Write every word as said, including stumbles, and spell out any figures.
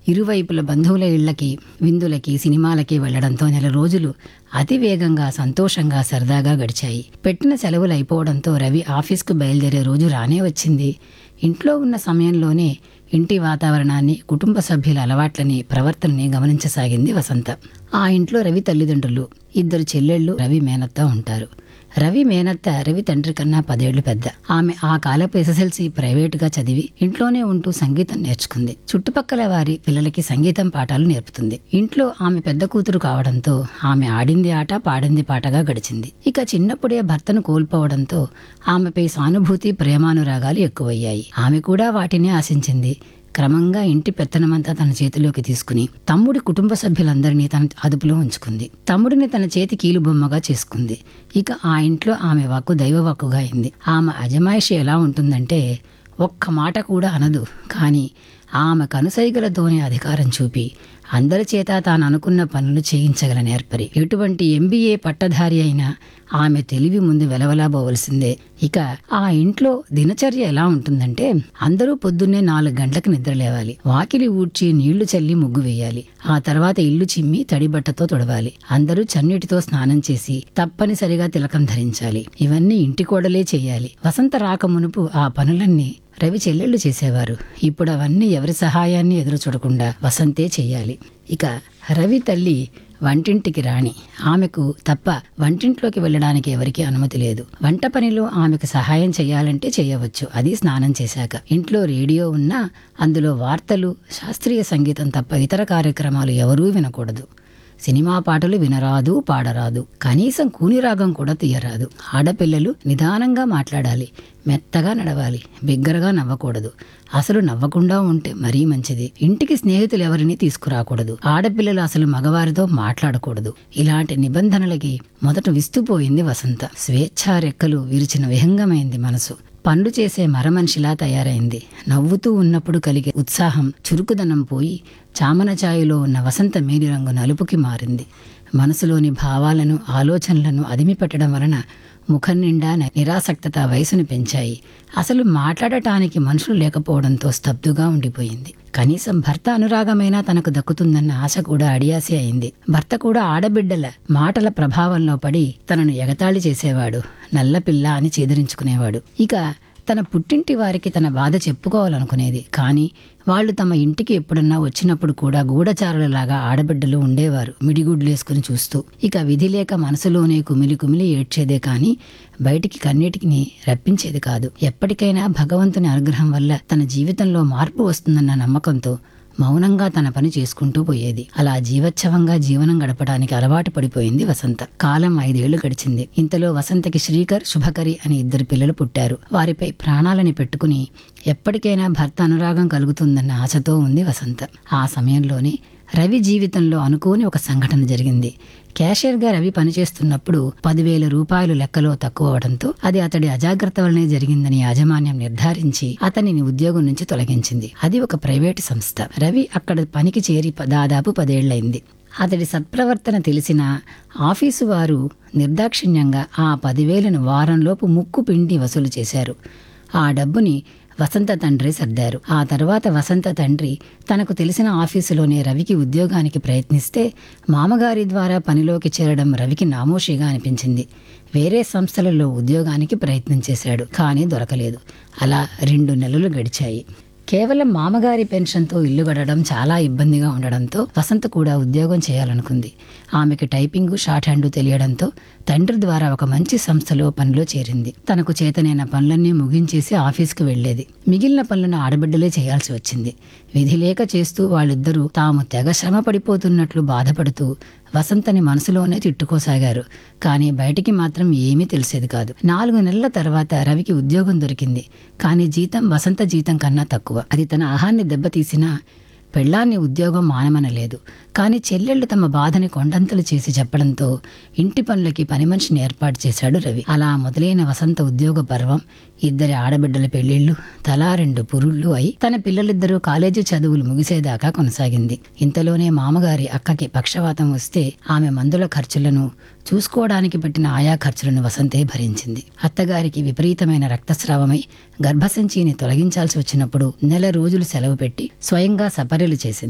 ఇరువైపుల బంధువుల ఇళ్లకి, విందులకి, సినిమాలకి వెళ్లడంతో నెల రోజులు అతివేగంగా, సంతోషంగా, సరదాగా గడిచాయి. పెట్టిన సెలవులు అయిపోవడంతో రవి ఆఫీస్కు బయలుదేరే రోజు రానే వచ్చింది. ఇంట్లో ఉన్న సమయంలోనే ఇంటి వాతావరణాన్ని, కుటుంబ సభ్యుల అలవాట్లని, ప్రవర్తనని గమనించసాగింది వసంత. ఆ ఇంట్లో రవి తల్లిదండ్రులు, ఇద్దరు చెల్లెళ్ళు, రవి మేనత్త ఉంటారు. రవి మేనత్త రవి తండ్రి కన్నా పదేళ్లు పెద్ద. ఆమె ఆ కాలపు ఎస్ఎస్ఎల్సీ ప్రైవేటుగా చదివి ఇంట్లోనే ఉంటూ సంగీతం నేర్చుకుంది. చుట్టుపక్కల వారి పిల్లలకి సంగీతం పాఠాలు నేర్పుతుంది. ఇంట్లో ఆమె పెద్ద కూతురు కావడంతో ఆమె ఆడింది ఆట, పాడింది పాటగా గడిచింది. ఇక చిన్నప్పుడే భర్తను కోల్పోవడంతో ఆమెపై సానుభూతి, ప్రేమానురాగాలు ఎక్కువయ్యాయి. ఆమె కూడా వాటిని ఆశించింది. క్రమంగా ఇంటి పెత్తనమంతా తన చేతిలోకి తీసుకుని తమ్ముడి కుటుంబ సభ్యులందరినీ తన అదుపులో ఉంచుకుంది. తమ్ముడిని తన చేతి కీలుబొమ్మగా చేసుకుంది. ఇక ఆ ఇంట్లో ఆమె వాక్కు దైవవాక్కుగా అయింది. ఆమె అజమాయిషి ఎలా ఉంటుందంటే ఒక్క మాట కూడా అనదు, కానీ ఆమె కనుసైగలతోనే అధికారం చూపి అందరి చేత తాను అనుకున్న పనులు చేయించగల నేర్పరి. ఎటువంటి ఎంబీఏ పట్టధారి అయినా ఆమె తెలివి ముందు వెలవలాబోవలసిందే. ఇక ఆ ఇంట్లో దినచర్య ఎలా ఉంటుందంటే అందరూ పొద్దున్నే నాలుగు గంటలకు నిద్రలేవాలి. వాకిలి ఊడ్చి నీళ్లు చల్లి ముగ్గు వేయాలి. ఆ తర్వాత ఇల్లు చిమ్మి తడిబట్టతో తుడవాలి. అందరూ చన్నీటితో స్నానం చేసి తప్పనిసరిగా తిలకం ధరించాలి. ఇవన్నీ ఇంటి కోడలే చేయాలి. వసంత రాక మునుపు ఆ పనులన్నీ రవి చెల్లెళ్లు చేసేవారు. ఇప్పుడు అవన్నీ ఎవరి సహాయాన్ని ఎదురు చూడకుండా వసంతే చెయ్యాలి. ఇక రవి తల్లి వంటింటికి రాణి. ఆమెకు తప్ప వంటింట్లోకి వెళ్ళడానికి ఎవరికీ అనుమతి లేదు. వంట పనిలో ఆమెకు సహాయం చేయాలంటే చేయవచ్చు, అది స్నానం చేశాక. ఇంట్లో రేడియో ఉన్నా అందులో వార్తలు, శాస్త్రీయ సంగీతం తప్ప ఇతర కార్యక్రమాలు ఎవరూ వినకూడదు. సినిమా పాటలు వినరాదు, పాడరాదు, కనీసం కూనిరాగం కూడా తీయరాదు. ఆడపిల్లలు నిదానంగా మాట్లాడాలి, మెత్తగా నడవాలి, బిగ్గరగా నవ్వకూడదు. అసలు నవ్వకుండా ఉంటే మరీ మంచిది. ఇంటికి స్నేహితులు ఎవరిని తీసుకురాకూడదు. ఆడపిల్లలు అసలు మగవారితో మాట్లాడకూడదు. ఇలాంటి నిబంధనలకి మొదట విస్తుపోయింది వసంత. స్వేచ్ఛా రెక్కలు విరిచిన విహంగమైంది మనసు. పనులు చేసే మరమనిషిలా తయారైంది. నవ్వుతూ ఉన్నప్పుడు కలిగే ఉత్సాహం, చురుకుదనం పోయి చామన ఛాయలో ఉన్న వసంత మేలిరంగు నలుపుకి మారింది. మనసులోని భావాలను, ఆలోచనలను అదిమి పెట్టడం వలన ముఖం నిండా నిరాసక్తత వయసును పెంచాయి. అసలు మాట్లాడటానికి మనుషులు లేకపోవడంతో స్తబ్దుగా ఉండిపోయింది. కనీసం భర్త అనురాగమైనా తనకు దక్కుతుందన్న ఆశ కూడా అడియాసి అయింది. భర్త కూడా ఆడబిడ్డల మాటల ప్రభావంలో పడి తనను ఎగతాళి చేసేవాడు. నల్లపిల్ల అని చేదరించుకునేవాడు. ఇక తన పుట్టింటి వారికి తన బాధ చెప్పుకోవాలనుకునేది. కానీ వాళ్ళు తమ ఇంటికి ఎప్పుడన్నా వచ్చినప్పుడు కూడా గూఢచారులలాగా ఆడబిడ్డలు ఉండేవారు, మిడిగుడ్లేసుకుని చూస్తూ. ఇక విధి లేక మనసులోనే కుమిలి కుమిలి ఏడ్చేదే కానీ బయటికి కన్నీటికి రప్పించేది కాదు. ఎప్పటికైనా భగవంతుని అనుగ్రహం వల్ల తన జీవితంలో మార్పు వస్తుందన్న నమ్మకంతో మౌనంగా తన పని చేసుకుంటూ పోయేది. అలా జీవోత్సవంగా జీవనం గడపడానికి అలవాటు పడిపోయింది వసంత. కాలం ఐదేళ్లు గడిచింది. ఇంతలో వసంతకి శ్రీకర్, శుభకరి అని ఇద్దరు పిల్లలు పుట్టారు. వారిపై ప్రాణాలని పెట్టుకుని ఎప్పటికైనా భర్త అనురాగం కలుగుతుందన్న ఆశతో ఉంది వసంత. ఆ సమయంలోనే రవి జీవితంలో అనుకోని ఒక సంఘటన జరిగింది. క్యాషియర్గా రవి పనిచేస్తున్నప్పుడు పదివేల రూపాయలు లెక్కలో తక్కువ అవడంతో అది అతడి అజాగ్రత్త వల్లనే జరిగిందని యాజమాన్యం నిర్ధారించి అతనిని ఉద్యోగం నుంచి తొలగించింది. అది ఒక ప్రైవేటు సంస్థ. రవి అక్కడ పనికి చేరి దాదాపు పదేళ్లైంది. అతడి సత్ప్రవర్తన తెలిసిన ఆఫీసు వారు నిర్దాక్షిణ్యంగా ఆ పదివేలను వారంలోపు ముక్కు పిండి వసూలు చేశారు. ఆ డబ్బుని వసంత తండ్రి సర్దారు. ఆ తర్వాత వసంత తండ్రి తనకు తెలిసిన ఆఫీసులోనే రవికి ఉద్యోగానికి ప్రయత్నిస్తే మామగారి ద్వారా పనిలోకి చేరడం రవికి నామోషిగా అనిపించింది. వేరే సంస్థలలో ఉద్యోగానికి ప్రయత్నం చేశాడు, కానీ దొరకలేదు. అలా రెండు నెలలు గడిచాయి. కేవలం మామగారి పెన్షన్తో ఇల్లు గడడం చాలా ఇబ్బందిగా ఉండడంతో వసంత కూడా ఉద్యోగం చేయాలనుకుంది. ఆమెకి టైపింగు, షార్ట్ హ్యాండు తెలియడంతో తండ్రి ద్వారా ఒక మంచి సంస్థలో పనిలో చేరింది. తనకు చేతనైన పనులన్నీ ముగించేసి ఆఫీస్కి వెళ్లేది. మిగిలిన పనులను ఆడబిడ్డలే చేయాల్సి వచ్చింది. విధి లేక చేస్తూ వాళ్ళిద్దరూ తాము తెగ శ్రమ పడిపోతున్నట్లు బాధపడుతూ వసంతని మనసులోనే తిట్టుకోసాగారు. కానీ బయటికి మాత్రం ఏమీ తెలిసేది కాదు. నాలుగు నెలల తర్వాత రవికి ఉద్యోగం దొరికింది. కానీ జీతం వసంత జీతం కన్నా తక్కువ. అది తన ఆహాన్ని దెబ్బతీసినా పెళ్లాన్ని ఉద్యోగం మానమనలేదు. కానీ చెల్లెళ్లు తమ బాధని కొండంతలు చేసి చెప్పడంతో ఇంటి పనులకి పని మనిషిని ఏర్పాటు చేశాడు రవి. అలా మొదలైన వసంత ఉద్యోగ పర్వం ఇద్దరి ఆడబిడ్డల పెళ్లిళ్లు తలా రెండు పురుళ్ళు అయి తన పిల్లలిద్దరూ కాలేజీ చదువులు ముగిసేదాకా కొనసాగింది. ఇంతలోనే మామగారి అక్కకి పక్షవాతం వస్తే ఆమె మందుల ఖర్చులను, చూసుకోవడానికి పెట్టిన ఆయా ఖర్చులను వసంతే భరించింది. అత్తగారికి విపరీతమైన రక్తస్రావమై గర్భసంచిని తొలగించాల్సి వచ్చినప్పుడు నెల రోజులు సెలవు పెట్టి స్వయంగా సపర్యలు చేసింది.